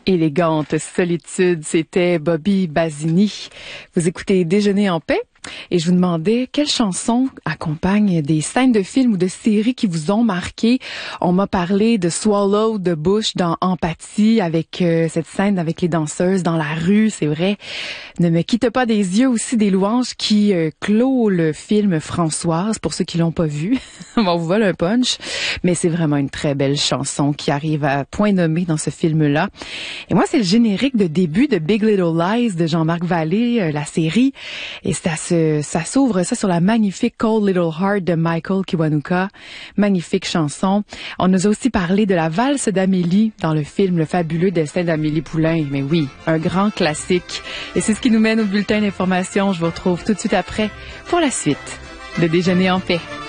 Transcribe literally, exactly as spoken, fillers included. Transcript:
Élégante solitude, c'était Bobby Basini. Vous écoutez Déjeuner en paix et je vous demandais quelle chanson accompagne des scènes de films ou de séries qui vous ont marqué. On m'a parlé de Swallow de Bush dans Empathie avec euh, cette scène avec les danseuses dans la rue, c'est vrai. Ne me quitte pas des yeux aussi des louanges qui euh, clôt le film Françoise pour ceux qui l'ont pas vu. On vous vole un punch, mais c'est vraiment une très belle chanson qui arrive à point nommé dans ce film-là. Et moi, c'est le générique de début de Big Little Lies de Jean-Marc Vallée, euh, la série. Et ça se, ça s'ouvre ça sur la magnifique Cold Little Heart de Michael Kiwanuka. Magnifique chanson. On nous a aussi parlé de la valse d'Amélie dans le film Le fabuleux destin d'Amélie Poulain. Mais oui, un grand classique. Et c'est ce qui nous mène au bulletin d'information. Je vous retrouve tout de suite après pour la suite de Déjeuner en paix.